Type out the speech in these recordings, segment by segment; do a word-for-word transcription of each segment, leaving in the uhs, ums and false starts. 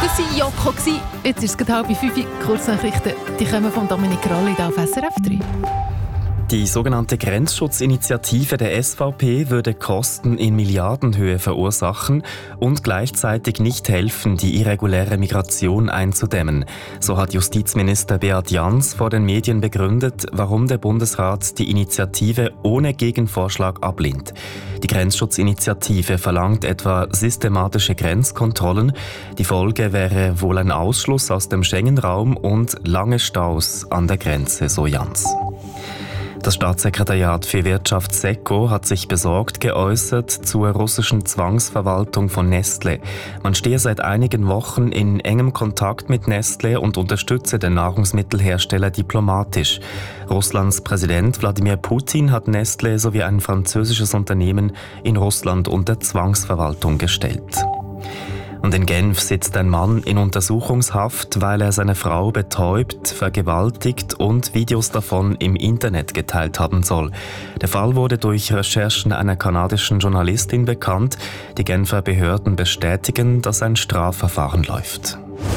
Das war Joko. Jetzt ist es gerade halb fünf. Kurznachrichten, die kommen von Dominik Rolli auf S R F drei. Die sogenannte Grenzschutzinitiative der S V P würde Kosten in Milliardenhöhe verursachen und gleichzeitig nicht helfen, die irreguläre Migration einzudämmen. So hat Justizminister Beat Jans vor den Medien begründet, warum der Bundesrat die Initiative ohne Gegenvorschlag ablehnt. Die Grenzschutzinitiative verlangt etwa systematische Grenzkontrollen. Die Folge wäre wohl ein Ausschluss aus dem Schengen-Raum und lange Staus an der Grenze, so Jans. Das Staatssekretariat für Wirtschaft SECO hat sich besorgt geäußert zur russischen Zwangsverwaltung von Nestlé. Man stehe seit einigen Wochen in engem Kontakt mit Nestlé und unterstütze den Nahrungsmittelhersteller diplomatisch. Russlands Präsident Wladimir Putin hat Nestlé sowie ein französisches Unternehmen in Russland unter Zwangsverwaltung gestellt. Und in Genf sitzt ein Mann in Untersuchungshaft, weil er seine Frau betäubt, vergewaltigt und Videos davon im Internet geteilt haben soll. Der Fall wurde durch Recherchen einer kanadischen Journalistin bekannt. Die Genfer Behörden bestätigen, dass ein Strafverfahren läuft.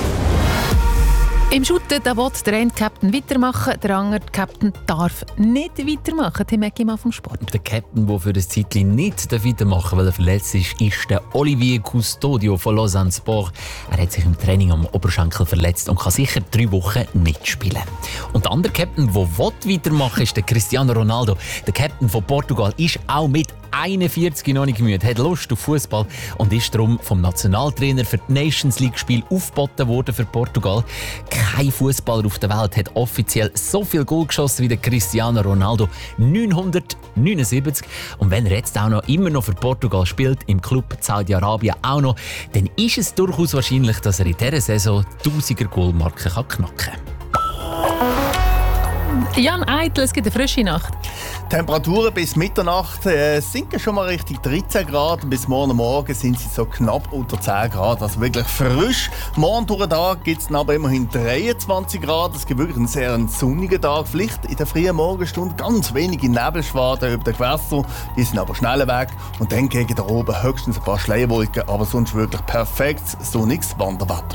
Im Shooten da will der eine Captain weitermachen, der andere Captain darf nicht weitermachen. Die merke ich mal vom Sport. Der Captain, der für das Zeitchen nicht weitermachen darf, weil er verletzt ist, ist der Olivier Custodio von Lausanne Sport. Er hat sich im Training am Oberschenkel verletzt und kann sicher drei Wochen nicht spielen. Und der andere Captain, der weitermachen will, ist der Cristiano Ronaldo. Der Captain von Portugal ist auch mit einundvierzig noch nicht müde, hat Lust auf Fußball und ist darum vom Nationaltrainer für die Nations League Spiel aufgeboten worden für Portugal. Kein Fußballer auf der Welt hat offiziell so viel Goal geschossen wie der Cristiano Ronaldo, neunhundertneunundsiebzig. Und wenn er jetzt auch noch immer noch für Portugal spielt, im Club Saudi-Arabien auch noch, dann ist es durchaus wahrscheinlich, dass er in dieser Saison die Tausiger-Goal-Marke knacken kann. Jan Eitel, es gibt eine frische Nacht. Temperaturen bis Mitternacht äh, sinken schon mal Richtung dreizehn Grad. Bis morgen Morgen sind sie so knapp unter zehn Grad. Also wirklich frisch. Morgen durch den Tag gibt es aber immerhin dreiundzwanzig Grad. Es gibt wirklich einen sehr sonnigen Tag. Vielleicht in der frühen Morgenstunde ganz wenige Nebelschwaden über den Gewässern. Die sind aber schnell weg. Und dann gegen da oben höchstens ein paar Schleierwolken. Aber sonst wirklich perfektes sonniges Wanderwetter.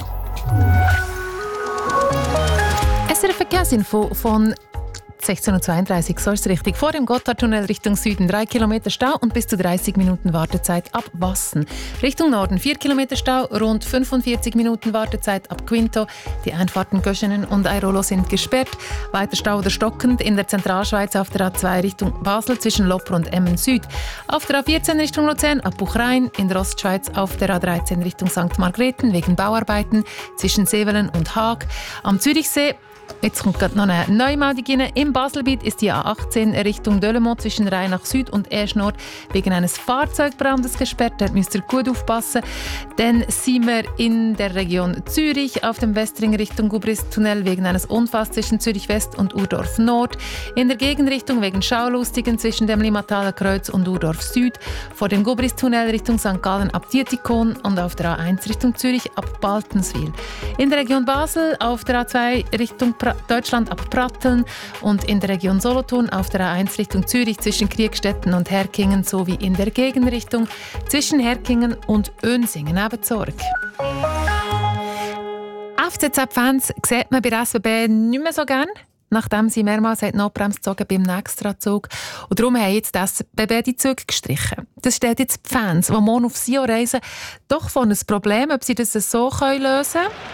S R F Verkehrsinfo von sechzehn Uhr zweiunddreißig, so ist es richtig. Vor dem Gotthardtunnel Richtung Süden drei Kilometer Stau und bis zu dreißig Minuten Wartezeit ab Wassen. Richtung Norden vier Kilometer Stau, rund fünfundvierzig Minuten Wartezeit ab Quinto. Die Einfahrten Göschenen und Airolo sind gesperrt. Weiter Stau oder stockend in der Zentralschweiz auf der A zwei Richtung Basel zwischen Lopper und Emmen Süd. Auf der A vierzehn Richtung Luzern ab Buchrein. In der Ostschweiz auf der A dreizehn Richtung Sankt Margrethen wegen Bauarbeiten zwischen Sevelen und Haag. Am Zürichsee jetzt kommt gerade noch eine Neumeldung rein. Im Baselbiet ist die A achtzehn Richtung Delemont zwischen Rheinach Süd und Eschnord wegen eines Fahrzeugbrandes gesperrt. Da müsst ihr gut aufpassen. Dann sind wir in der Region Zürich auf dem Westring Richtung Gubristunnel wegen eines Unfalls zwischen Zürich West und Urdorf Nord. In der Gegenrichtung wegen Schaulustigen zwischen dem Limmataler Kreuz und Urdorf Süd. Vor dem Gubristunnel Richtung Sankt Gallen ab Dietikon und auf der A eins Richtung Zürich ab Baltenswil. In der Region Basel auf der A zwei Richtung Deutschland ab Pratteln und in der Region Solothurn auf der A eins Richtung Zürich zwischen Kriegstetten und Herkingen sowie in der Gegenrichtung zwischen Herkingen und Önsingen eben zurück. F C Z-Fans sieht man bei der S B B nicht mehr so gerne, nachdem sie mehrmals die Notbremse gezogen beim Extrazug. Und darum haben jetzt die S B B die Züge gestrichen. Das stellt jetzt die Fans, die morgen auf Sion reisen, doch vor ein Problem, ob sie das so lösen können.